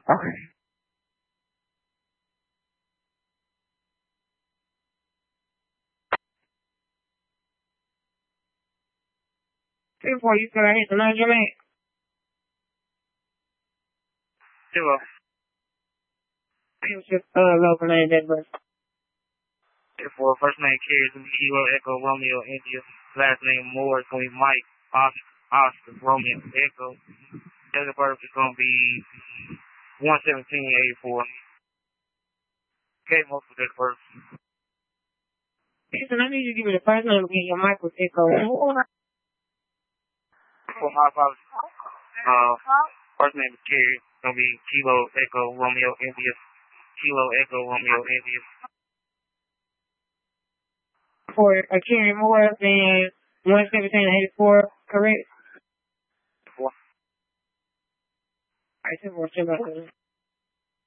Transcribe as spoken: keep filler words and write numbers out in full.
Okay. Before you said I hit the laundry man. Zero. It was just uh local name that was. Therefore, first name Carries Kilo Echo Romeo India. Last name Moore is gonna be Mike Oscar, Oscar Romeo Echo. Date of birth is gonna be one seventeen eighty four. Okay, most of date of birth. Listen, I need you to give me the first name again. Your mic was echo. For my apologies. Uh, first name is Carrie. Gonna be Kilo Echo Romeo India. Kilo Echo Romeo India. For a Carrie Moore than one seventeen eighty four, correct? Four. I said more.